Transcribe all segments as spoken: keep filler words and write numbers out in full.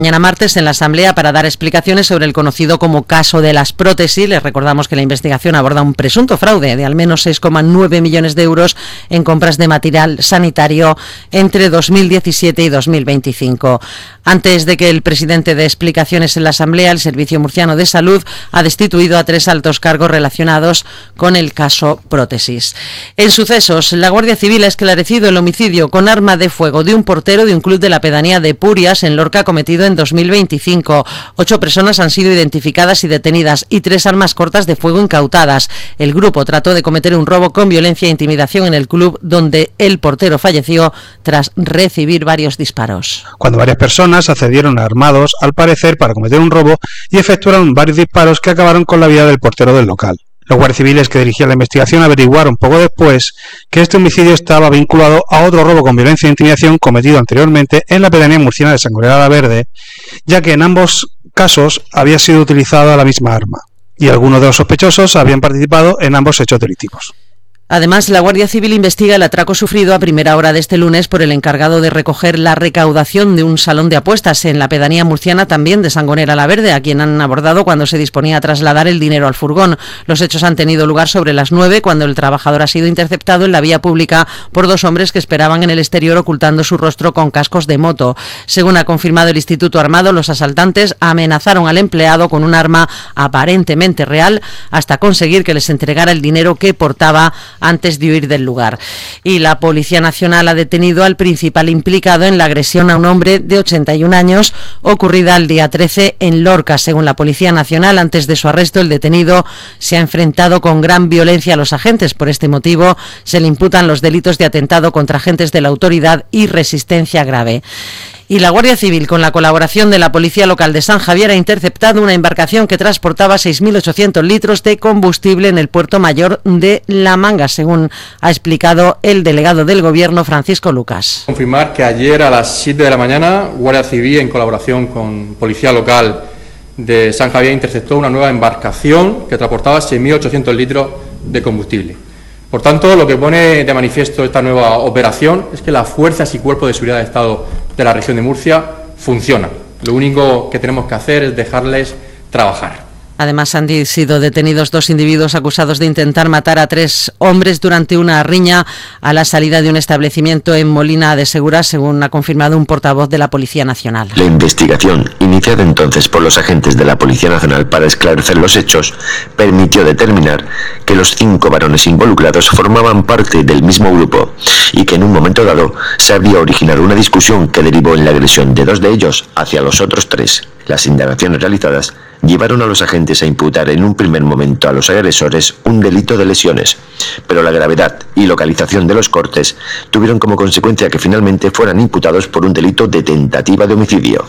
Mañana martes en la Asamblea para dar explicaciones sobre el conocido como caso de las prótesis. Les recordamos que la investigación aborda un presunto fraude de al menos seis coma nueve millones de euros en compras de material sanitario entre dos mil diecisiete y dos mil veinticinco. Antes de que el presidente dé explicaciones en la Asamblea, el Servicio Murciano de Salud ha destituido a tres altos cargos relacionados con el caso prótesis. En sucesos, la Guardia Civil ha esclarecido el homicidio con arma de fuego de un portero de un club de la pedanía de Purias, en Lorca, cometido en dos mil veinticinco. Ocho personas han sido identificadas y detenidas y tres armas cortas de fuego incautadas. El grupo trató de cometer un robo con violencia e intimidación en el club, donde el portero falleció tras recibir varios disparos. Cuando varias personas accedieron armados, al parecer, para cometer un robo y efectuaron varios disparos que acabaron con la vida del portero del local. Los guardias civiles que dirigían la investigación averiguaron poco después que este homicidio estaba vinculado a otro robo con violencia e intimidación cometido anteriormente en la pedanía murciana de Sangonera la Verde, ya que en ambos casos había sido utilizada la misma arma, y algunos de los sospechosos habían participado en ambos hechos delictivos. Además, la Guardia Civil investiga el atraco sufrido a primera hora de este lunes por el encargado de recoger la recaudación de un salón de apuestas en la pedanía murciana también de Sangonera la Verde, a quien han abordado cuando se disponía a trasladar el dinero al furgón. Los hechos han tenido lugar sobre las nueve, cuando el trabajador ha sido interceptado en la vía pública por dos hombres que esperaban en el exterior ocultando su rostro con cascos de moto. Según ha confirmado el Instituto Armado, los asaltantes amenazaron al empleado con un arma aparentemente real hasta conseguir que les entregara el dinero que portaba antes de huir del lugar. Y la Policía Nacional ha detenido al principal implicado en la agresión a un hombre de ochenta y un años ocurrida el día trece en Lorca. Según la Policía Nacional, antes de su arresto, el detenido se ha enfrentado con gran violencia a los agentes. Por este motivo, se le imputan los delitos de atentado contra agentes de la autoridad y resistencia grave. Y la Guardia Civil, con la colaboración de la Policía Local de San Javier, ha interceptado una embarcación que transportaba seis mil ochocientos litros de combustible en el puerto mayor de La Manga, según ha explicado el delegado del Gobierno, Francisco Lucas. Confirmar que ayer a las siete de la mañana, Guardia Civil, en colaboración con Policía Local de San Javier, interceptó una nueva embarcación que transportaba seis mil ochocientos litros de combustible. Por tanto, lo que pone de manifiesto esta nueva operación es que las fuerzas y cuerpos de seguridad del Estado de la región de Murcia funcionan. Lo único que tenemos que hacer es dejarles trabajar. Además, han sido detenidos dos individuos acusados de intentar matar a tres hombres durante una riña a la salida de un establecimiento en Molina de Segura, según ha confirmado un portavoz de la Policía Nacional. La investigación, iniciada entonces por los agentes de la Policía Nacional para esclarecer los hechos, permitió determinar que los cinco varones involucrados formaban parte del mismo grupo y que en un momento dado se habría originado una discusión que derivó en la agresión de dos de ellos hacia los otros tres. Las indagaciones realizadas llevaron a los agentes a imputar en un primer momento a los agresores un delito de lesiones, pero la gravedad y localización de los cortes tuvieron como consecuencia que finalmente fueran imputados por un delito de tentativa de homicidio.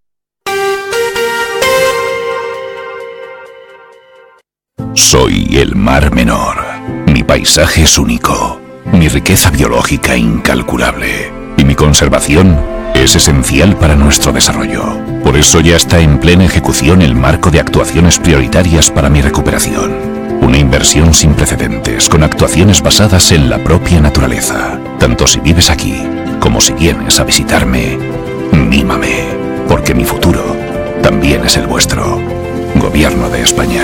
Soy el Mar Menor. Mi paisaje es único, mi riqueza biológica incalculable y mi conservación es esencial para nuestro desarrollo. Por eso ya está en plena ejecución el marco de actuaciones prioritarias para mi recuperación. Una inversión sin precedentes, con actuaciones basadas en la propia naturaleza. Tanto si vives aquí, como si vienes a visitarme, mímame, porque mi futuro también es el vuestro. Gobierno de España.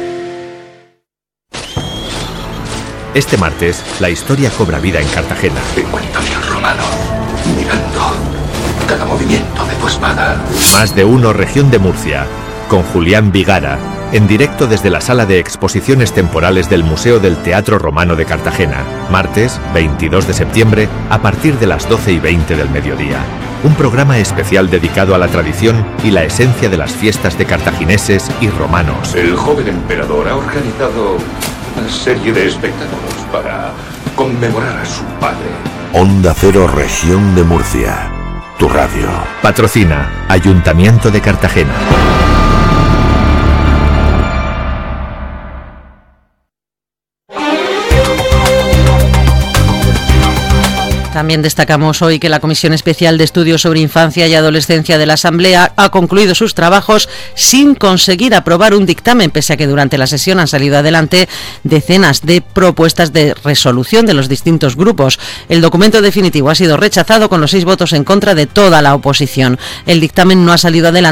Este martes, la historia cobra vida en Cartagena. Encuéntrame al romano, mirando cada movimiento de tu espada. Más de uno, región de Murcia, con Julián Vigara, en directo desde la sala de exposiciones temporales del Museo del Teatro Romano de Cartagena, martes veintidós de septiembre, a partir de las doce y veinte del mediodía. Un programa especial dedicado a la tradición y la esencia de las fiestas de cartagineses y romanos. El joven emperador ha organizado una serie de espectáculos para conmemorar a su padre. Onda Cero, región de Murcia. Tu radio. Patrocina Ayuntamiento de Cartagena. También destacamos hoy que la Comisión Especial de Estudios sobre Infancia y Adolescencia de la Asamblea ha concluido sus trabajos sin conseguir aprobar un dictamen, pese a que durante la sesión han salido adelante decenas de propuestas de resolución de los distintos grupos. El documento definitivo ha sido rechazado con los seis votos en contra de toda la oposición. El dictamen no ha salido adelante